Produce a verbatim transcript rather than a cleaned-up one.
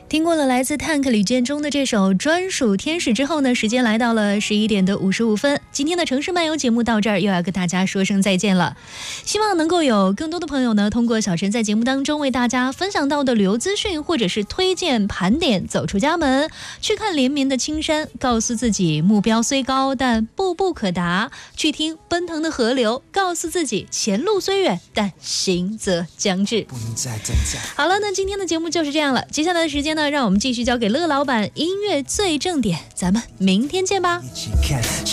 听过了来自 Tank 李建中的这首专属天使之后呢，时间来到了十一点的五十五分。今天的城市漫游节目到这儿又要跟大家说声再见了。希望能够有更多的朋友呢，通过小陈在节目当中为大家分享到的旅游资讯，或者是推荐盘点，走出家门去看连绵的青山，告诉自己目标虽高但步步可达；去听奔腾的河流，告诉自己前路虽远但行则将至。好了，那今天的节目就是这样了。接下来的时间呢，让我们继续交给乐老板音乐最正点，咱们明天见吧。